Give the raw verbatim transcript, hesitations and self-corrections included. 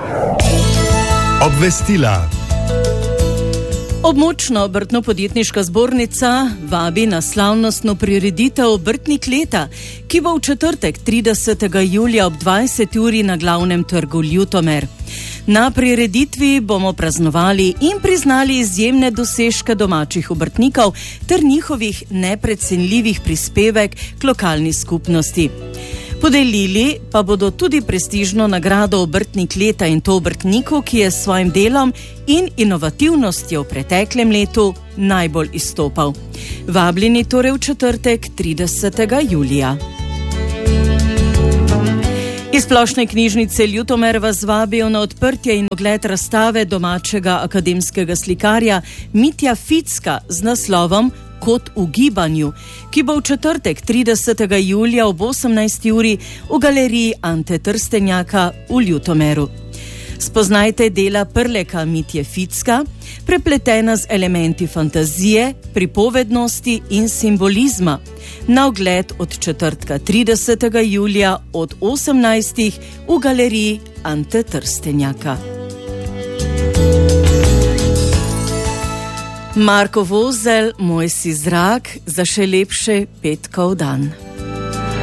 Obvestila. Območna obrtno-podjetniška zbornica vabi na slavnostno prireditev Obrtnik leta, ki bo v četrtek tridesetega julija ob dvajseti uri na glavnem trgu Ljutomer. Na prireditvi bomo praznovali in priznali izjemne dosežke domačih obrtnikov ter njihovih neprecenljivih prispevek k lokalni skupnosti. Podelili pa bodo tudi prestižno nagrado Obrtnik leta, in to obrtniku, ki je s svojim delom in inovativnostjo v preteklem letu najbolj izstopal. Vabljeni torej v četrtek tridesetega julija. Iz Splošne knjižnice Ljutomer vas vabijo na odprtje in ogled razstave domačega akademskega slikarja Mitja Ficka z naslovom Kot v gibanju, ki bo v četrtek tridesetega julija ob osemnajsti uri v galeriji Ante Trstenjaka v Ljutomeru. Spoznajte dela Prleka Mitje Ficka, prepletena z elementi fantazije, pripovednosti in simbolizma. Na ogled od četrtka tridesetega julija od osemnajstih v galeriji Ante Trstenjaka. Marko Vozelj, Moj si zrak, za še lepše petkov dan.